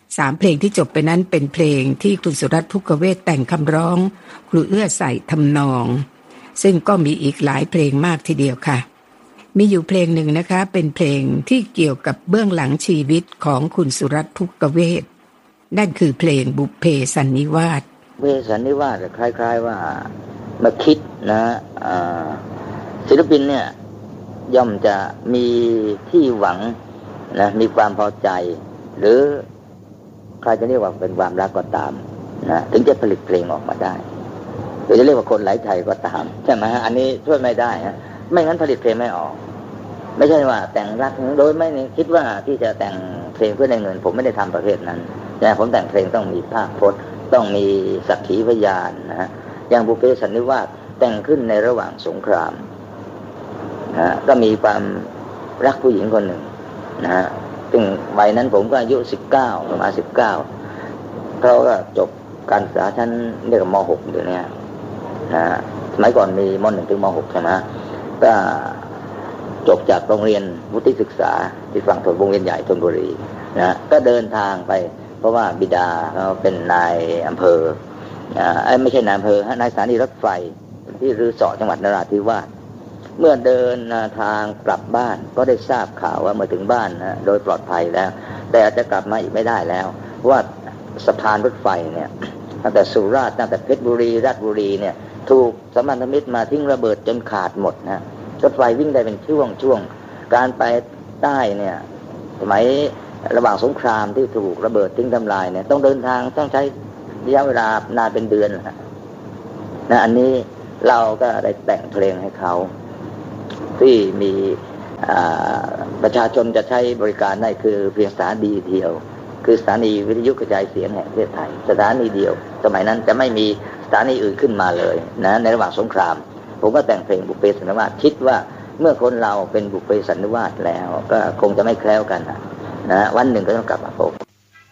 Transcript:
3 เพลงที่จบไปนั้นเป็นเพลงที่คุณสุรัตน์ ภุกเวศแต่งคำร้องครูเอื้อใส่ทำนองซึ่งก็มีอีกหลายเพลงมากทีเดียวค่ะมีอยู่เพลงหนึ่งนะคะเป็นเพลงที่เกี่ยวกับเบื้องหลังชีวิตของคุณสุรัตน์ ภุกเวศนั่นคือเพลงบุพเพสันนิวาสบุพเพสันนิวาสคล้ายๆว่ามาคิดนะศิลปินเนี่ยย่อมจะมีที่หวังนะมีความพอใจหรือใครจะเรียกว่าเป็นความรักก็ตามนะถึงจะผลิตเพลงออกมาได้หรือจะเรียกว่าคนหลายใจก็ตามใช่ไหมฮะอันนี้ช่วยไม่ได้ฮะไม่งั้นผลิตเพลงไม่ออกไม่ใช่ว่าแต่งรักโดยไม่คิดว่าที่จะแต่งเพลงเพื่อได้เงินผมไม่ได้ทำประเภทนั้นแต่ผมแต่งเพลงต้องมีภาคพจน์ต้องมีสักขีพยานนะฮะอย่างบุพเพสันนิวาสแต่งขึ้นในระหว่างสงครามนะก็มีความรักผู้หญิงคนหนึ่งนะฮะซึ่งวัยนั้นผมก็อายุ19ประมาณ19เขาก็จบการศึกษาชั้นเรียกว่าม.6 เดี๋ยวนี้นะสมัยก่อนมีม.1 ถึงม.6 ใช่ไหมก็จบจากโรงเรียนวุฒิศึกษาที่ฝั่งธนวงเวียนใหญ่ธนบุรีนะก็เดินทางไปเพราะว่าบิดาเขาเป็นนายอำเภอไม่ใช่นายอำเภอนายสถานีรถไฟที่รือสอจังหวัดนราธิวาสเมื่อเดินทางกลับบ้านก็ได้ทราบข่าวว่าเมื่อถึงบ้านนะโดยปลอดภัยแล้วแต่อาจจะกลับมาอีกไม่ได้แล้วว่าสะพานรถไฟเนี่ยตั้งแต่สุราษฎร์ตั้งแต่เพชรบุรีราชบุรีเนี่ยถูกสัมพันธมิตรมาทิ้งระเบิดจนขาดหมดนะรถไฟวิ่งได้เป็นช่วงการไปใต้เนี่ยสมัยระหว่างสงครามที่ถูกระเบิดทิ้งทำลายเนี่ยต้องเดินทางต้องใช้ระยะเวลานานเป็นเดือนนะอันนี้เราก็ได้แต่งเพลงให้เขาที่มีประชาชนจะใช้บริการได้คือเพียงสถานีเดียวคือสถานีวิทยุกระจายเสียงแห่งประเทศไทยสถานีเดียวสมัยนั้นจะไม่มีสถานีอื่นขึ้นมาเลยนะในระหว่างสงครามผมก็แต่งเพลงบุพเพสันนิวาสคิดว่าเมื่อคนเราเป็นบุพเพสันนิวาสแล้วก็คงจะไม่แคล้วกันนะวันหนึ่งก็ต้องกลับมาพบ